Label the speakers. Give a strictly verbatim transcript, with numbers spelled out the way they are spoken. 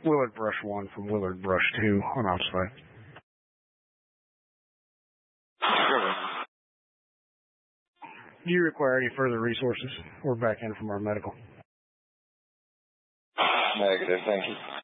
Speaker 1: Willard Brush one from Willard Brush two on Ops Do you require any further resources? We're back in from our medical.
Speaker 2: Negative, thank you.